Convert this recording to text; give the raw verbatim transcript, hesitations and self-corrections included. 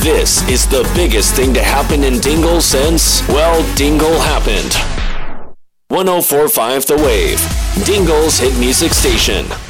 This is the biggest thing to happen in Dingle since, well, Dingle happened. one oh four point five The Wave, Dingle's hit music station.